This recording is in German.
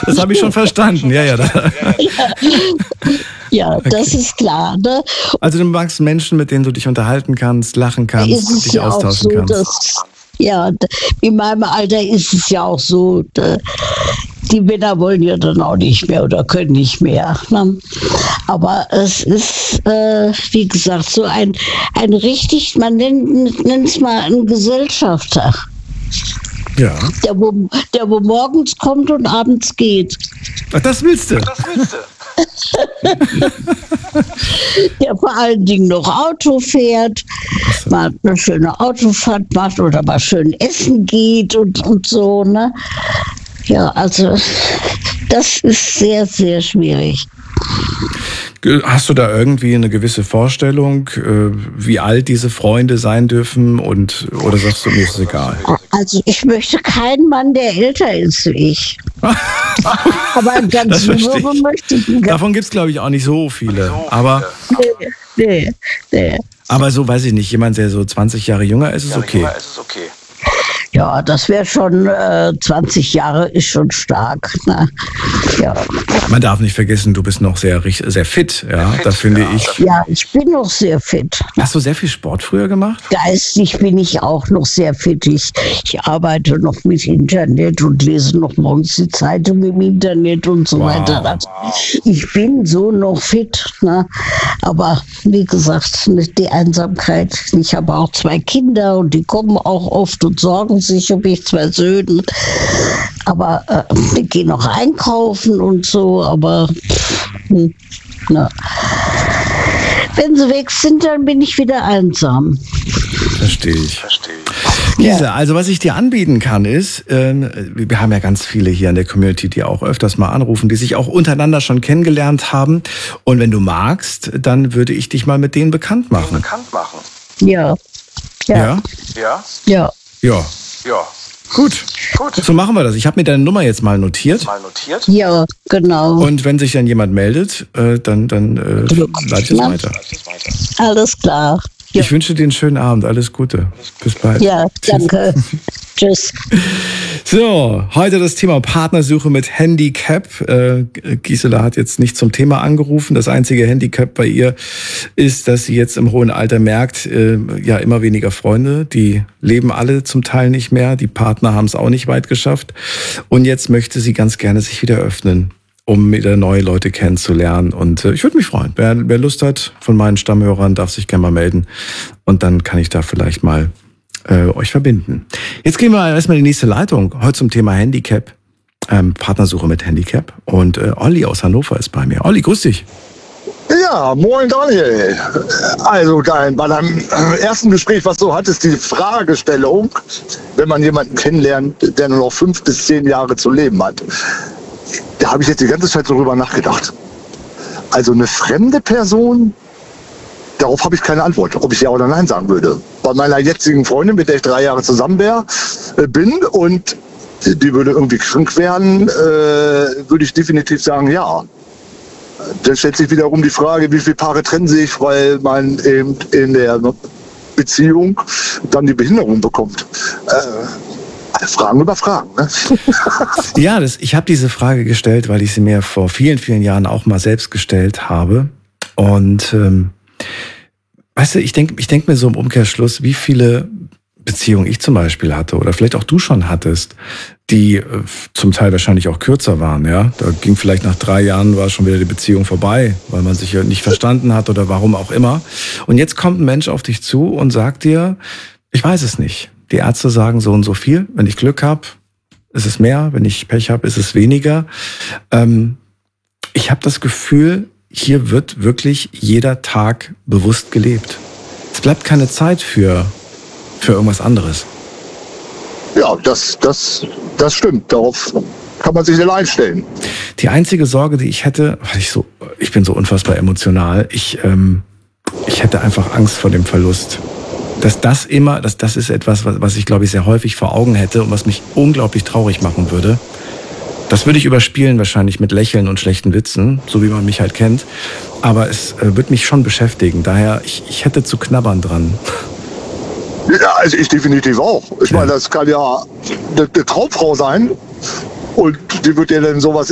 Das habe ich schon verstanden. Ja. Ja, Okay. das ist klar. Ne? Also du magst Menschen, mit denen du dich unterhalten kannst, lachen Da ist kannst, es dich ja auch austauschen so, kannst. in meinem Alter ist es ja auch so, die Männer wollen ja dann auch nicht mehr oder können nicht mehr. Ne? Aber es ist, wie gesagt, so ein richtig, man nennt es mal ein Gesellschafter, Ja. der wo morgens kommt und abends geht. Ach, das willst du? Der vor allen Dingen noch Auto fährt, mal eine schöne Autofahrt macht oder mal schön essen geht und so. Ne? Ja, also das ist sehr, sehr schwierig. Hast du da irgendwie eine gewisse Vorstellung, wie alt diese Freunde sein dürfen oder sagst du, mir ist es egal? Also ich möchte keinen Mann, der älter ist wie ich. Aber ganz Das verstehe jüngere ich. möchte ich nicht. Davon gibt es, glaube ich, auch nicht so viele. Nee. Aber so, weiß ich nicht, jemand, der so 20 Jahre jünger ist, ist okay. Ja, das wäre schon 20 Jahre ist schon stark. Ne? Ja. Man darf nicht vergessen, du bist noch sehr fit. Ja, da finde ich. Ja, ich bin noch sehr fit. Hast du sehr viel Sport früher gemacht? Geistig bin ich auch noch sehr fit. Ich arbeite noch mit Internet und lese noch morgens die Zeitung im Internet und so weiter. Also, ich bin so noch fit. Ne? Aber wie gesagt, die Einsamkeit. Ich habe auch 2 Kinder und die kommen auch oft und sorgen sich um mich, 2 Söhne. Aber wir gehen noch einkaufen und so. Aber na. Wenn sie weg sind, dann bin ich wieder einsam. Verstehe ich. Lisa, also was ich dir anbieten kann ist, wir haben ja ganz viele hier in der Community, die auch öfters mal anrufen, die sich auch untereinander schon kennengelernt haben. Und wenn du magst, dann würde ich dich mal mit denen bekannt machen. Ja. Ja? Ja. Ja. Gut. So machen wir das. Ich habe mir deine Nummer jetzt mal notiert. Ja, genau. Und wenn sich dann jemand meldet, dann leite ich es weiter. Alles klar. Ja. Ich wünsche dir einen schönen Abend. Alles Gute. Bis bald. Ja, danke. Tschüss. So, heute das Thema Partnersuche mit Handicap. Gisela hat jetzt nicht zum Thema angerufen. Das einzige Handicap bei ihr ist, dass sie jetzt im hohen Alter merkt, immer weniger Freunde. Die leben alle zum Teil nicht mehr. Die Partner haben es auch nicht weit geschafft. Und jetzt möchte sie ganz gerne sich wieder öffnen, um wieder neue Leute kennenzulernen. Und ich würde mich freuen. Wer Lust hat von meinen Stammhörern, darf sich gerne mal melden. Und dann kann ich da vielleicht mal euch verbinden. Jetzt gehen wir erstmal in die nächste Leitung. Heute zum Thema Handicap. Partnersuche mit Handicap. Und Olli aus Hannover ist bei mir. Olli, grüß dich. Ja, moin Daniel. Also bei deinem ersten Gespräch, was du hattest, die Fragestellung, wenn man jemanden kennenlernt, der nur noch 5 bis 10 Jahre zu leben hat, da habe ich jetzt die ganze Zeit so drüber nachgedacht. Also eine fremde Person, darauf habe ich keine Antwort, ob ich ja oder nein sagen würde. Bei meiner jetzigen Freundin, mit der ich 3 Jahre zusammen bin und die würde irgendwie krank werden, würde ich definitiv sagen, ja. Dann stellt sich wiederum die Frage, wie viele Paare trennen sich, weil man eben in der Beziehung dann die Behinderung bekommt. Fragen über Fragen. Ne? Ja, ich habe diese Frage gestellt, weil ich sie mir vor vielen, vielen Jahren auch mal selbst gestellt habe. Und weißt du, ich denk mir so im Umkehrschluss, wie viele Beziehungen ich zum Beispiel hatte oder vielleicht auch du schon hattest, die zum Teil wahrscheinlich auch kürzer waren. Ja, da ging vielleicht nach 3 Jahren war schon wieder die Beziehung vorbei, weil man sich ja nicht verstanden hat oder warum auch immer. Und jetzt kommt ein Mensch auf dich zu und sagt dir, ich weiß es nicht. Die Ärzte sagen so und so viel. Wenn ich Glück habe, ist es mehr. Wenn ich Pech habe, ist es weniger. Ich habe das Gefühl, hier wird wirklich jeder Tag bewusst gelebt. Es bleibt keine Zeit für irgendwas anderes. Ja, das stimmt. Darauf kann man sich nicht einstellen. Die einzige Sorge, die ich hätte, weil ich bin so unfassbar emotional, ich hätte einfach Angst vor dem Verlust. Das ist etwas, was ich, glaube ich, sehr häufig vor Augen hätte und was mich unglaublich traurig machen würde. Das würde ich überspielen wahrscheinlich mit Lächeln und schlechten Witzen, so wie man mich halt kennt. Aber es wird mich schon beschäftigen. Daher, ich hätte zu knabbern dran. Ja, also ich definitiv auch. Ich meine, das kann ja eine Traumfrau sein und die wird dir dann sowas